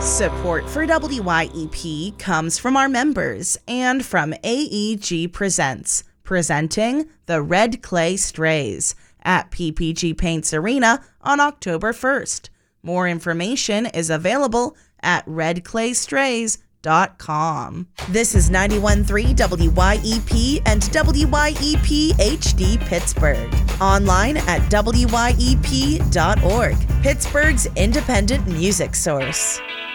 Support for WYEP comes from our members and from AEG Presents, presenting the Red Clay Strays at PPG Paints Arena on October 1st. More information is available at redclaystrays.com. This is 91.3 WYEP and WYEP HD Pittsburgh. Online at wyep.org, Pittsburgh's independent music source.